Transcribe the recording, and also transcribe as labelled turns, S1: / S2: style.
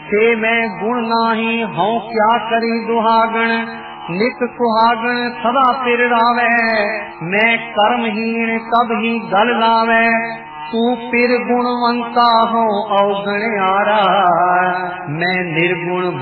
S1: ते मैं गुण नाही हूँ क्या करी दुहागण। नित सुहागण सदा सिर रावै, मैं कर्महीन कब ही गल लावै। तू पिर गुणवंता हो अवगणयारा, मैं निर्गुण